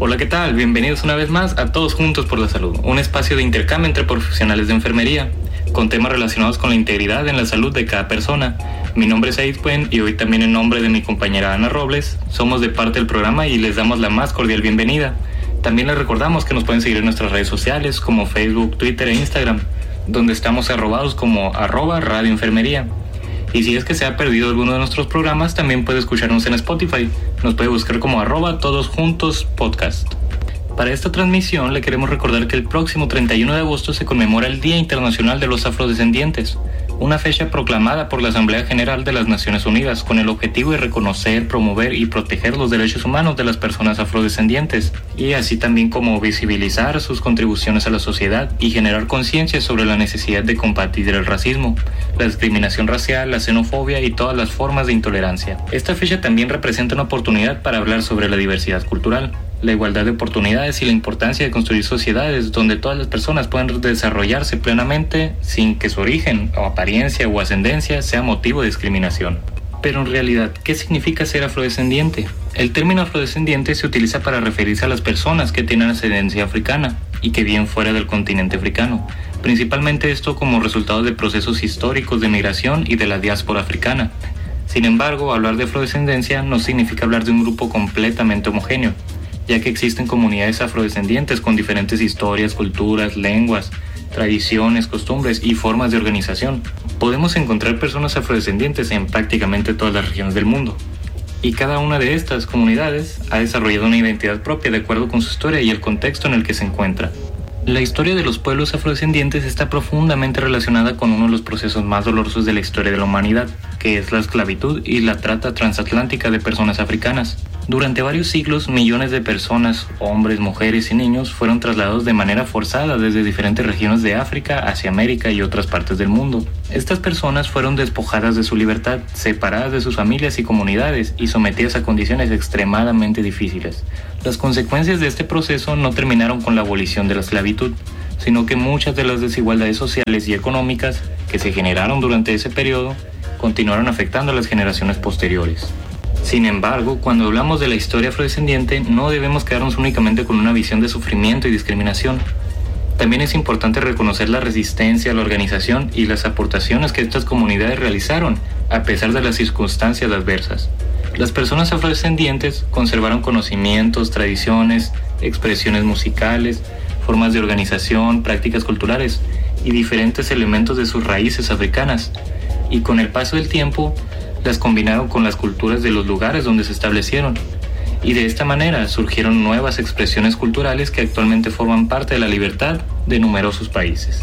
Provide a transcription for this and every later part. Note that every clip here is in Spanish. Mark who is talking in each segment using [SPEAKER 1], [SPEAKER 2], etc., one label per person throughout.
[SPEAKER 1] Hola, ¿qué tal? Bienvenidos una vez más a Todos Juntos por la Salud, un espacio de intercambio entre profesionales de enfermería, con temas relacionados con la integridad en la salud de cada persona. Mi nombre es Said Puen y hoy también en nombre de mi compañera Ana Robles, somos de parte del programa y les damos la más cordial bienvenida. También les recordamos que nos pueden seguir en nuestras redes sociales como Facebook, Twitter e Instagram, donde estamos arrobados como @radioenfermería. Y si es que se ha perdido alguno de nuestros programas, también puede escucharnos en Spotify. Nos puede buscar como @todosjuntospodcast. Para esta transmisión le queremos recordar que el próximo 31 de agosto se conmemora el Día Internacional de los Afrodescendientes, una fecha proclamada por la Asamblea General de las Naciones Unidas con el objetivo de reconocer, promover y proteger los derechos humanos de las personas afrodescendientes, y así también como visibilizar sus contribuciones a la sociedad y generar conciencia sobre la necesidad de combatir el racismo, la discriminación racial, la xenofobia y todas las formas de intolerancia. Esta fecha también representa una oportunidad para hablar sobre la diversidad cultural, la igualdad de oportunidades y la importancia de construir sociedades donde todas las personas puedan desarrollarse plenamente sin que su origen o apariencia o ascendencia sea motivo de discriminación. Pero en realidad, ¿qué significa ser afrodescendiente? El término afrodescendiente se utiliza para referirse a las personas que tienen ascendencia africana y que viven fuera del continente africano, principalmente esto como resultado de procesos históricos de migración y de la diáspora africana. Sin embargo, hablar de afrodescendencia no significa hablar de un grupo completamente homogéneo, ya que existen comunidades afrodescendientes con diferentes historias, culturas, lenguas, tradiciones, costumbres y formas de organización. Podemos encontrar personas afrodescendientes en prácticamente todas las regiones del mundo, y cada una de estas comunidades ha desarrollado una identidad propia de acuerdo con su historia y el contexto en el que se encuentra. La historia de los pueblos afrodescendientes está profundamente relacionada con uno de los procesos más dolorosos de la historia de la humanidad, que es la esclavitud y la trata transatlántica de personas africanas. Durante varios siglos, millones de personas, hombres, mujeres y niños, fueron trasladados de manera forzada desde diferentes regiones de África hacia América y otras partes del mundo. Estas personas fueron despojadas de su libertad, separadas de sus familias y comunidades y sometidas a condiciones extremadamente difíciles. Las consecuencias de este proceso no terminaron con la abolición de la esclavitud, sino que muchas de las desigualdades sociales y económicas que se generaron durante ese periodo continuaron afectando a las generaciones posteriores. Sin embargo, cuando hablamos de la historia afrodescendiente, no debemos quedarnos únicamente con una visión de sufrimiento y discriminación. También es importante reconocer la resistencia, la organización y las aportaciones que estas comunidades realizaron, a pesar de las circunstancias adversas. Las personas afrodescendientes conservaron conocimientos, tradiciones, expresiones musicales, formas de organización, prácticas culturales y diferentes elementos de sus raíces africanas, y con el paso del tiempo las combinaron con las culturas de los lugares donde se establecieron, y de esta manera surgieron nuevas expresiones culturales que actualmente forman parte de la libertad de numerosos países.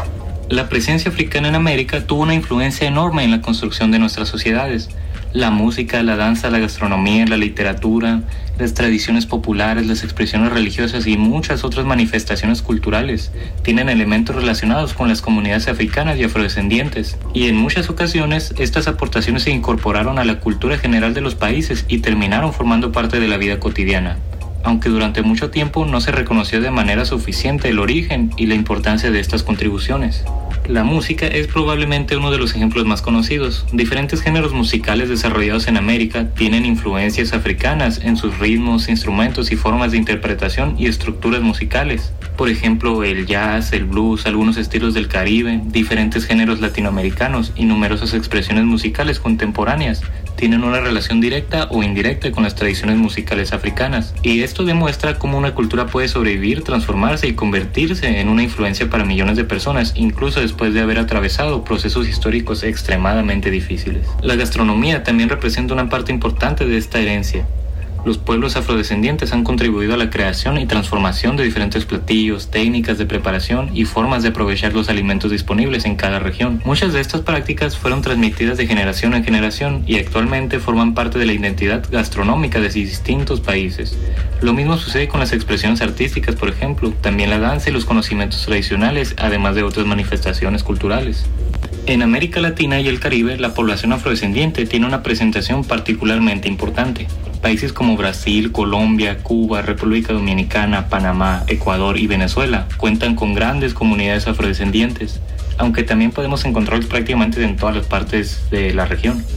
[SPEAKER 1] La presencia africana en América tuvo una influencia enorme en la construcción de nuestras sociedades. La música, la danza, la gastronomía, la literatura, las tradiciones populares, las expresiones religiosas y muchas otras manifestaciones culturales tienen elementos relacionados con las comunidades africanas y afrodescendientes, y en muchas ocasiones estas aportaciones se incorporaron a la cultura general de los países y terminaron formando parte de la vida cotidiana, aunque durante mucho tiempo no se reconoció de manera suficiente el origen y la importancia de estas contribuciones. La música es probablemente uno de los ejemplos más conocidos. Diferentes géneros musicales desarrollados en América tienen influencias africanas en sus ritmos, instrumentos y formas de interpretación y estructuras musicales. Por ejemplo, el jazz, el blues, algunos estilos del Caribe, diferentes géneros latinoamericanos y numerosas expresiones musicales contemporáneas tienen una relación directa o indirecta con las tradiciones musicales africanas, y esto demuestra cómo una cultura puede sobrevivir, transformarse y convertirse en una influencia para millones de personas, incluso después de haber atravesado procesos históricos extremadamente difíciles. La gastronomía también representa una parte importante de esta herencia. Los pueblos afrodescendientes han contribuido a la creación y transformación de diferentes platillos, técnicas de preparación y formas de aprovechar los alimentos disponibles en cada región. Muchas de estas prácticas fueron transmitidas de generación en generación y actualmente forman parte de la identidad gastronómica de distintos países. Lo mismo sucede con las expresiones artísticas, por ejemplo, también la danza y los conocimientos tradicionales, además de otras manifestaciones culturales. En América Latina y el Caribe, la población afrodescendiente tiene una presentación particularmente importante. Países como Brasil, Colombia, Cuba, República Dominicana, Panamá, Ecuador y Venezuela cuentan con grandes comunidades afrodescendientes, aunque también podemos encontrarlos prácticamente en todas las partes de la región.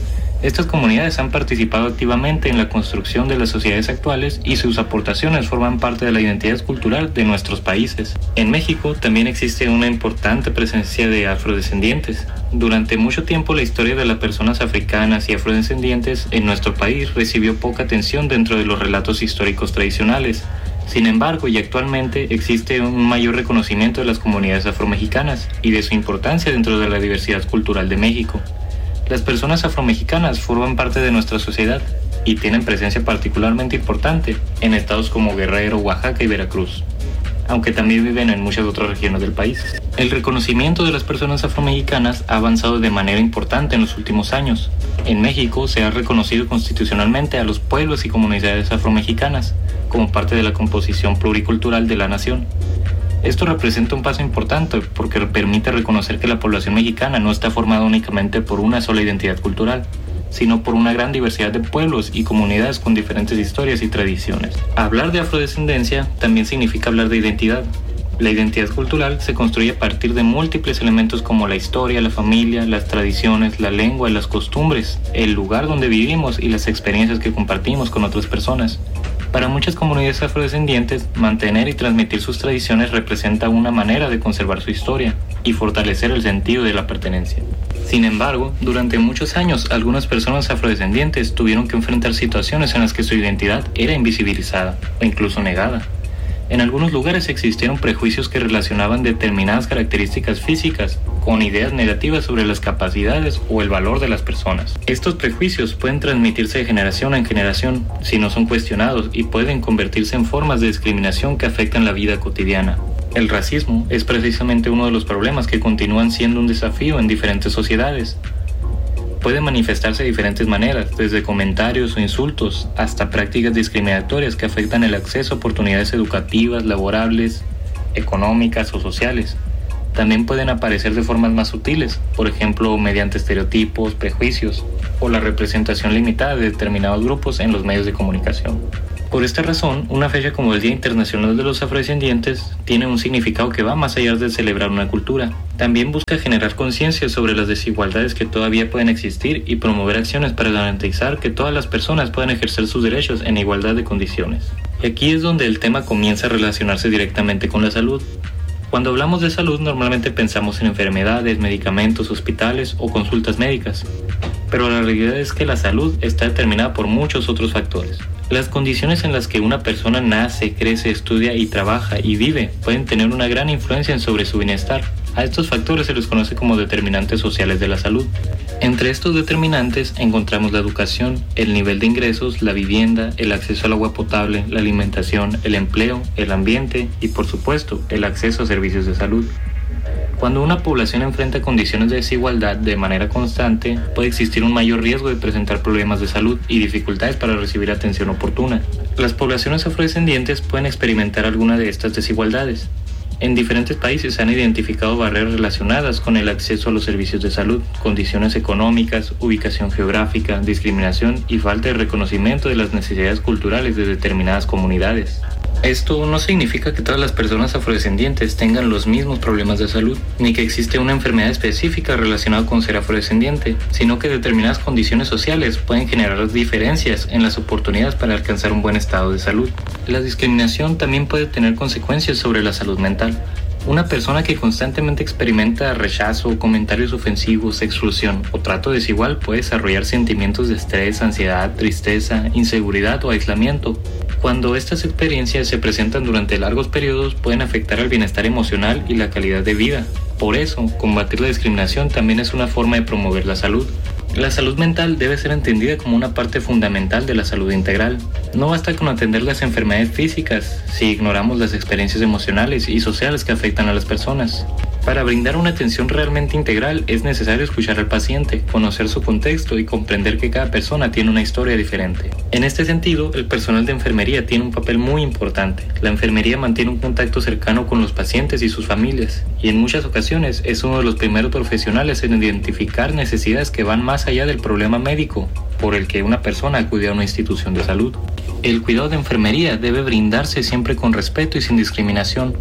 [SPEAKER 1] Estas comunidades han participado activamente en la construcción de las sociedades actuales y sus aportaciones forman parte de la identidad cultural de nuestros países. En México también existe una importante presencia de afrodescendientes. Durante mucho tiempo la historia de las personas africanas y afrodescendientes en nuestro país recibió poca atención dentro de los relatos históricos tradicionales. Sin embargo, y actualmente existe un mayor reconocimiento de las comunidades afromexicanas y de su importancia dentro de la diversidad cultural de México. Las personas afromexicanas forman parte de nuestra sociedad y tienen presencia particularmente importante en estados como Guerrero, Oaxaca y Veracruz, aunque también viven en muchas otras regiones del país. El reconocimiento de las personas afromexicanas ha avanzado de manera importante en los últimos años. En México se ha reconocido constitucionalmente a los pueblos y comunidades afromexicanas como parte de la composición pluricultural de la nación. Esto representa un paso importante porque permite reconocer que la población mexicana no está formada únicamente por una sola identidad cultural, sino por una gran diversidad de pueblos y comunidades con diferentes historias y tradiciones. Hablar de afrodescendencia también significa hablar de identidad. La identidad cultural se construye a partir de múltiples elementos como la historia, la familia, las tradiciones, la lengua, las costumbres, el lugar donde vivimos y las experiencias que compartimos con otras personas. Para muchas comunidades afrodescendientes, mantener y transmitir sus tradiciones representa una manera de conservar su historia y fortalecer el sentido de la pertenencia. Sin embargo, durante muchos años, algunas personas afrodescendientes tuvieron que enfrentar situaciones en las que su identidad era invisibilizada o incluso negada. En algunos lugares existieron prejuicios que relacionaban determinadas características físicas con ideas negativas sobre las capacidades o el valor de las personas. Estos prejuicios pueden transmitirse de generación en generación si no son cuestionados y pueden convertirse en formas de discriminación que afectan la vida cotidiana. El racismo es precisamente uno de los problemas que continúan siendo un desafío en diferentes sociedades. Puede manifestarse de diferentes maneras, desde comentarios o insultos hasta prácticas discriminatorias que afectan el acceso a oportunidades educativas, laborables, económicas o sociales. También pueden aparecer de formas más sutiles, por ejemplo, mediante estereotipos, prejuicios o la representación limitada de determinados grupos en los medios de comunicación. Por esta razón, una fecha como el Día Internacional de los Afrodescendientes tiene un significado que va más allá de celebrar una cultura. También busca generar conciencia sobre las desigualdades que todavía pueden existir y promover acciones para garantizar que todas las personas puedan ejercer sus derechos en igualdad de condiciones. Y aquí es donde el tema comienza a relacionarse directamente con la salud. Cuando hablamos de salud, normalmente pensamos en enfermedades, medicamentos, hospitales o consultas médicas. Pero la realidad es que la salud está determinada por muchos otros factores. Las condiciones en las que una persona nace, crece, estudia y trabaja y vive pueden tener una gran influencia sobre su bienestar. A estos factores se les conoce como determinantes sociales de la salud. Entre estos determinantes encontramos la educación, el nivel de ingresos, la vivienda, el acceso al agua potable, la alimentación, el empleo, el ambiente y, por supuesto, el acceso a servicios de salud. Cuando una población enfrenta condiciones de desigualdad de manera constante, puede existir un mayor riesgo de presentar problemas de salud y dificultades para recibir atención oportuna. Las poblaciones afrodescendientes pueden experimentar alguna de estas desigualdades. En diferentes países se han identificado barreras relacionadas con el acceso a los servicios de salud, condiciones económicas, ubicación geográfica, discriminación y falta de reconocimiento de las necesidades culturales de determinadas comunidades. Esto no significa que todas las personas afrodescendientes tengan los mismos problemas de salud, ni que existe una enfermedad específica relacionada con ser afrodescendiente, sino que determinadas condiciones sociales pueden generar diferencias en las oportunidades para alcanzar un buen estado de salud. La discriminación también puede tener consecuencias sobre la salud mental. Una persona que constantemente experimenta rechazo, comentarios ofensivos, exclusión o trato desigual puede desarrollar sentimientos de estrés, ansiedad, tristeza, inseguridad o aislamiento. Cuando estas experiencias se presentan durante largos periodos, pueden afectar al bienestar emocional y la calidad de vida. Por eso, combatir la discriminación también es una forma de promover la salud. La salud mental debe ser entendida como una parte fundamental de la salud integral. No basta con atender las enfermedades físicas si ignoramos las experiencias emocionales y sociales que afectan a las personas. Para brindar una atención realmente integral es necesario escuchar al paciente, conocer su contexto y comprender que cada persona tiene una historia diferente. En este sentido, el personal de enfermería tiene un papel muy importante. La enfermería mantiene un contacto cercano con los pacientes y sus familias, y en muchas ocasiones es uno de los primeros profesionales en identificar necesidades que van más allá del problema médico por el que una persona acude a una institución de salud. El cuidado de enfermería debe brindarse siempre con respeto y sin discriminación.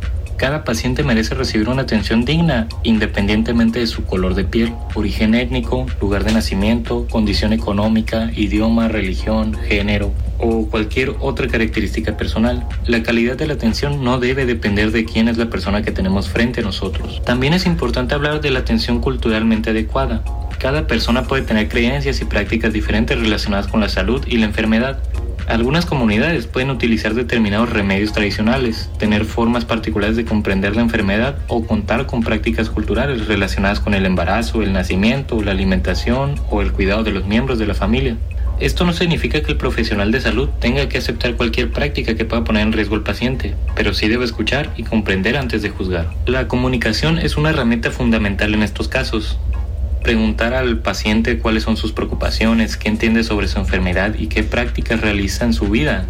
[SPEAKER 1] Cada paciente merece recibir una atención digna, independientemente de su color de piel, origen étnico, lugar de nacimiento, condición económica, idioma, religión, género o cualquier otra característica personal. La calidad de la atención no debe depender de quién es la persona que tenemos frente a nosotros. También es importante hablar de la atención culturalmente adecuada. Cada persona puede tener creencias y prácticas diferentes relacionadas con la salud y la enfermedad. Algunas comunidades pueden utilizar determinados remedios tradicionales, tener formas particulares de comprender la enfermedad o contar con prácticas culturales relacionadas con el embarazo, el nacimiento, la alimentación o el cuidado de los miembros de la familia. Esto no significa que el profesional de salud tenga que aceptar cualquier práctica que pueda poner en riesgo al paciente, pero sí debe escuchar y comprender antes de juzgar. La comunicación es una herramienta fundamental en estos casos. Preguntar al paciente cuáles son sus preocupaciones, qué entiende sobre su enfermedad y qué prácticas realiza en su vida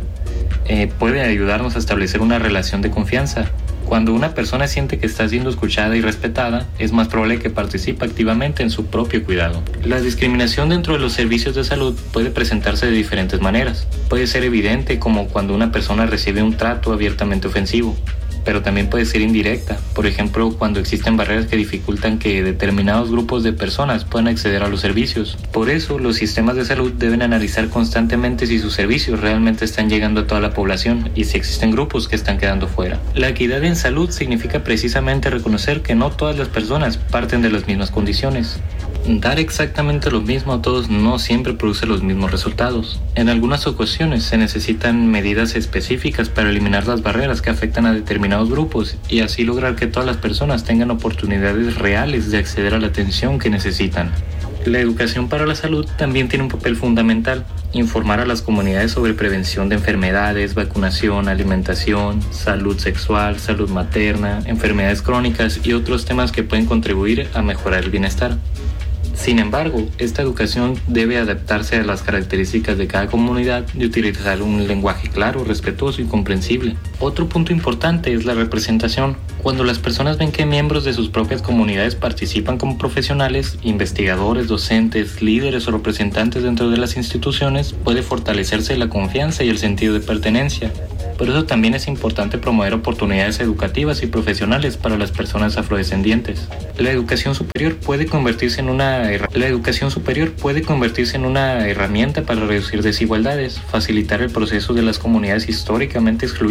[SPEAKER 1] puede ayudarnos a establecer una relación de confianza. Cuando una persona siente que está siendo escuchada y respetada, es más probable que participe activamente en su propio cuidado. La discriminación dentro de los servicios de salud puede presentarse de diferentes maneras. Puede ser evidente, como cuando una persona recibe un trato abiertamente ofensivo, pero también puede ser indirecta, por ejemplo, cuando existen barreras que dificultan que determinados grupos de personas puedan acceder a los servicios. Por eso, los sistemas de salud deben analizar constantemente si sus servicios realmente están llegando a toda la población y si existen grupos que están quedando fuera. La equidad en salud significa precisamente reconocer que no todas las personas parten de las mismas condiciones. Dar exactamente lo mismo a todos no siempre produce los mismos resultados. En algunas ocasiones se necesitan medidas específicas para eliminar las barreras que afectan a determinados grupos y así lograr que todas las personas tengan oportunidades reales de acceder a la atención que necesitan. La educación para la salud también tiene un papel fundamental. Informar a las comunidades sobre prevención de enfermedades, vacunación, alimentación, salud sexual, salud materna, enfermedades crónicas y otros temas que pueden contribuir a mejorar el bienestar. Sin embargo, esta educación debe adaptarse a las características de cada comunidad y utilizar un lenguaje claro, respetuoso y comprensible. Otro punto importante es la representación. Cuando las personas ven que miembros de sus propias comunidades participan como profesionales, investigadores, docentes, líderes o representantes dentro de las instituciones, puede fortalecerse la confianza y el sentido de pertenencia. Por eso también es importante promover oportunidades educativas y profesionales para las personas afrodescendientes. La educación superior puede convertirse en una herramienta para reducir desigualdades, facilitar el proceso de las comunidades históricamente excluidas